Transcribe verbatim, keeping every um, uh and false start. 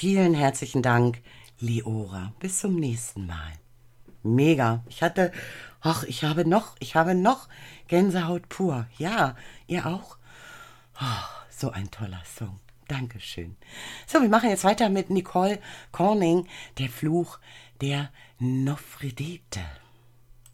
Vielen herzlichen Dank, Leora. Bis zum nächsten Mal. Mega. Ich hatte, ach, ich habe noch, ich habe noch Gänsehaut pur. Ja, ihr auch? Oh, so ein toller Song. Dankeschön. So, wir machen jetzt weiter mit Nicole Corning, der Fluch der Nofredete.